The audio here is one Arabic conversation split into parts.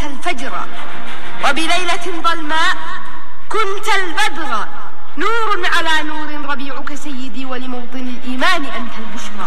أنت الفجر، وبليلة ظلماء كنت البدر، نور على نور ربيعك سيدي، ولموطن الإيمان أنت البشرى.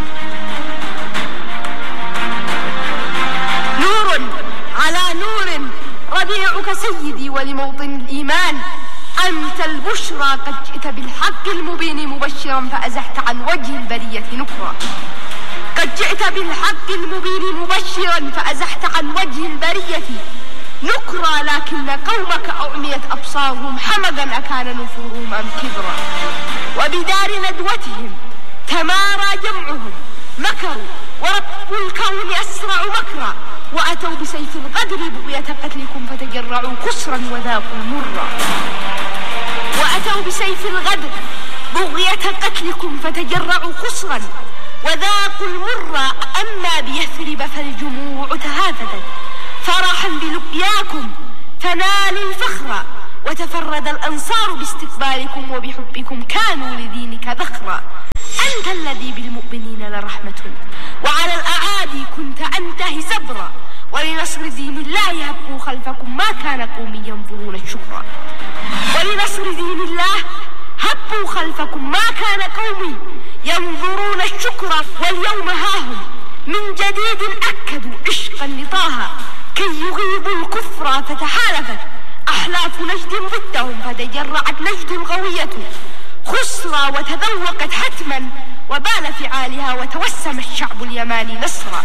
نور على نور ربيعك سيدي، ولموطن الإيمان أنت البشرى. قد جئت بالحق المبين مبشرا، فأزحت عن وجه البرية نكرا. قد جئت بالحق المبين مبشرا، فأزحت عن وجه البرية نكرا. لكن قومك أعميت أبصارهم، حمقا أكان نفورهم أم كبرا. وبدار ندوتهم تمارى جمعهم، مكروا ورب الكون أسرع مكرا. وأتوا بسيف الغدر بغية قتلكم، فتجرعوا كسرا وذاقوا مرا. وأتوا بسيف الغدر بغية قتلكم، فتجرعوا خسرا وذاقوا المرا. أما بيثرب فالجموع تهافتت، فرحا بلقياكم فنالوا الفخر. وتفرد الأنصار باستقبالكم، وبحبكم كانوا لدينك ذخرا. أنت الذي بالمؤمنين لرحمة، وعلى الأعادي كنت أنتهي زبرا. ولنصر دين الله هبوا خلفكم، ما كان قومي ينظرون الشكرا. ولنصر دين الله هبوا خلفكم، ما كان قومي ينظرون الشكرا. واليوم هاهم من جديد أكدوا عشقا لطه، كي يغيبوا الكفر فتحالفت أحلاف نجد ضدهم، فتجرعت نجد غوية خسرا. وتذوقت حتما وبال فعالها، وتوسم الشعب اليماني نصرا.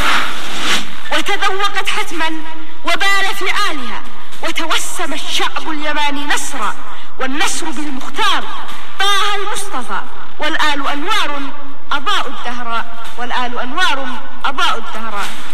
وتذوقت حتما وبال فعالها، وتوسم الشعب اليماني نصرا. والنصر بالمختار طه المصطفى، والآل أنوار أضاءوا الدهر، والآل أنوار أضاءوا الدهر.